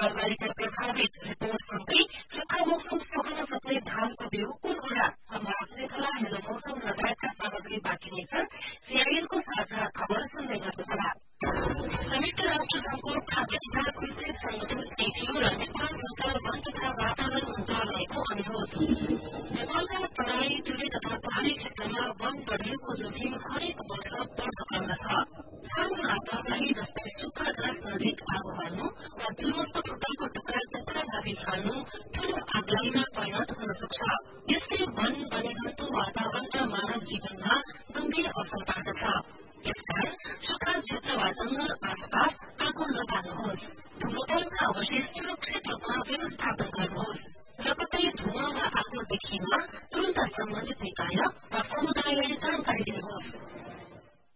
बालबालिका प्रभावित रिपोर्टसँगै सुक्खा मौसम सहन सक्ने धानको बिउ कुन होला संवाद श्रृंखला हेलो मौसम लगायतका सामग्री बाँकी छन्। सीआईएनको साझा खबर सुन्दै गर्नुहोला। संयुक्त राष्ट्र संघको खाद्य तथा कृषि संगठन एफएओ र नेपाल सरकार वन तथा वातावरण मन्त्रालयको अनुरोध। नेपालका तराई टुरी तथा पहाड़ी क्षेत्रमा वन बढ़ेको जोखिम हरेक वर्ष बढ़दो क्रममा छ। सानो लापरवाही जस्तै सुक्खा घाँस नजिक आगो बाल्नु वा चुरोटको टुक्राको टुक्रा चक्राभावी फाल्नु ठूलो आगलागीमा परिणत हुन सक्छ। यसले वन वन्यजन्तु वातावरण र मानव जीवनमा गम्भीर असर पार्दछ। यसकारण सुक्खा क्षेत्र वा जंगल आसपास आगो नबाल्नुहोस्। धुम्रपानका अवशेष सुरक्षित रूपमा व्यवस्थापन गर्नुहोस् र कतै धुवा वा आगो देखिएमा तुरन्त सम्बन्धित निकाय वा समुदायलाई जानकारी दिनुहोस्।